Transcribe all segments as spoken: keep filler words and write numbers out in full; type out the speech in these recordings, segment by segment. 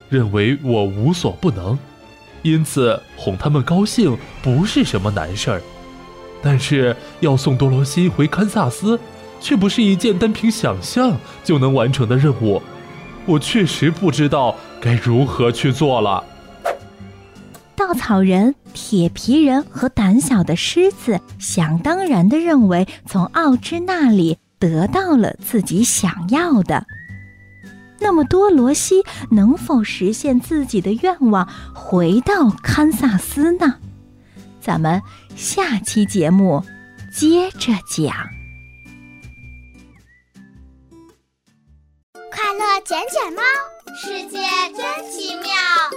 认为我无所不能，因此哄他们高兴不是什么难事儿。但是要送多罗西回堪萨斯，却不是一件单凭想象就能完成的任务。我确实不知道该如何去做了。 稻草人、铁皮人和胆小的狮子想当然地认为从奥芝那里得到了自己想要的。那么多罗西能否实现自己的愿望，回到堪萨斯呢？咱们下期节目接着讲。 快乐捡捡猫，世界真奇妙。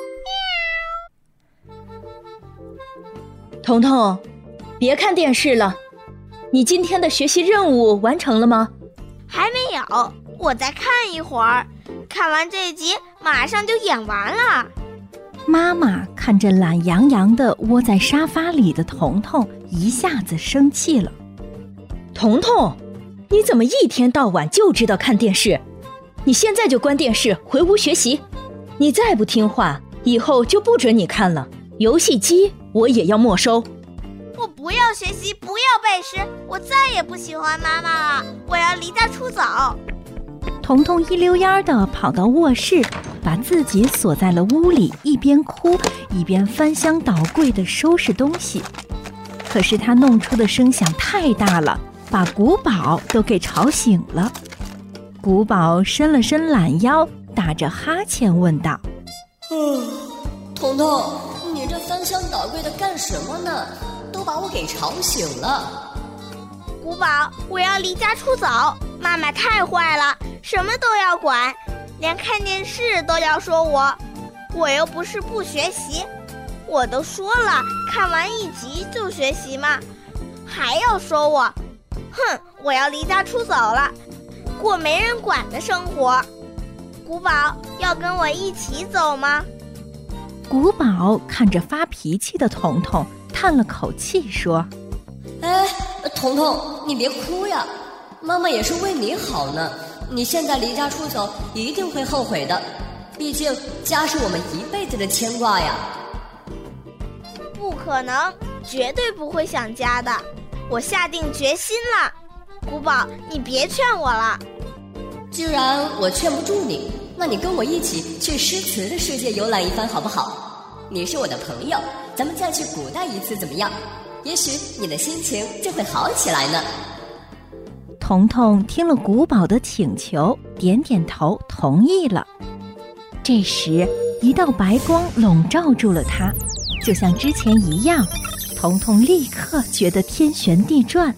彤彤，别看电视了，你今天的学习任务完成了吗？ 还没有，我再看一会儿，看完这集马上就演完了。 妈妈看着懒洋洋地窝在沙发里的彤彤，一下子生气了。 彤彤，你怎么一天到晚就知道看电视？你现在就关电视，回屋学习。你再不听话，以后就不准你看了。游戏机我也要没收。 我不要学习，不要背诗，我再也不喜欢妈妈了，我要离家出走。 彤彤一溜烟地跑到卧室，把自己锁在了屋里，一边哭一边翻箱倒柜地收拾东西。可是他弄出的声响太大了，把古堡都给吵醒了。古堡伸了伸懒腰，打着哈欠问道： 嗯，彤彤，你这翻箱倒柜的干什么呢？都把我给吵醒了。 古堡，我要离家出走，妈妈太坏了，什么都要管，连看电视都要说我，我又不是不学习，我都说了看完一集就学习嘛，还要说我，哼，我要离家出走了，过没人管的生活。古堡，要跟我一起走吗？ 古堡看着发脾气的彤彤，叹了口气说： 哎，彤彤，你别哭呀，妈妈也是为你好呢，你现在离家出走一定会后悔的，毕竟家是我们一辈子的牵挂呀。 不可能，绝对不会想家的，我下定决心了。古堡，你别劝我了。 既然我劝不住你，那你跟我一起去诗词的世界游览一番好不好？你是我的朋友，咱们再去古代一次怎么样？也许你的心情就会好起来呢。 彤彤听了古堡的请求，点点头同意了。这时一道白光笼罩住了他，就像之前一样，彤彤立刻觉得天旋地转。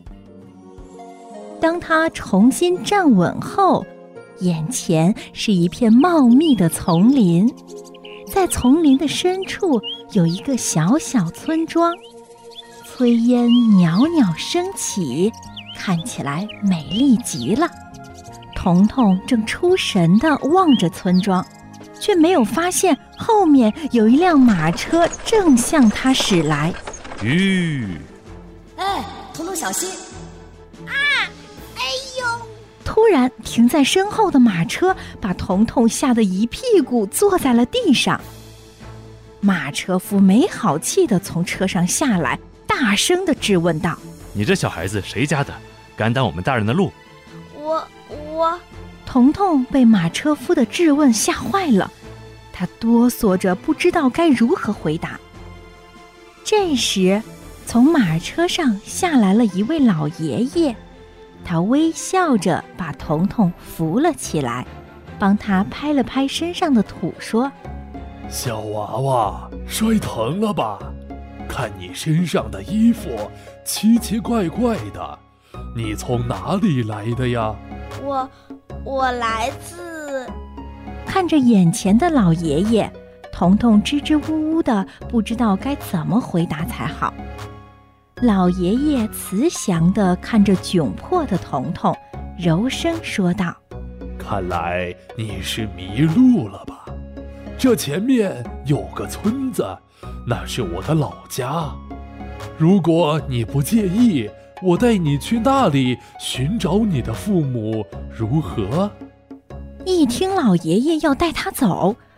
当他重新站稳后，眼前是一片茂密的丛林，在丛林的深处有一个小小村庄，炊烟袅袅升起，看起来美丽极了。彤彤正出神地望着村庄，却没有发现后面有一辆马车正向他驶来。 吁！ 哎，彤彤小心！ 啊！哎呦！ 突然停在身后的马车把彤彤吓得一屁股坐在了地上。马车夫没好气地从车上下来，大声地质问道： 你这小孩子谁家的，敢挡我们大人的路？ 我我彤彤被马车夫的质问吓坏了，他哆嗦着不知道该如何回答。这时从马车上下来了一位老爷爷，他微笑着把彤彤扶了起来，帮他拍了拍身上的土，说： 小娃娃，摔疼了吧？看你身上的衣服奇奇怪怪的，你从哪里来的呀？ 我我来自…… 看着眼前的老爷爷，彤彤支支吾吾的，不知道该怎么回答才好。老爷爷慈祥地看着窘迫的彤彤，柔声说道： 看来你是迷路了吧？这前面有个村子，那是我的老家。如果你不介意，我带你去那里寻找你的父母，如何？ 一听老爷爷要带他走，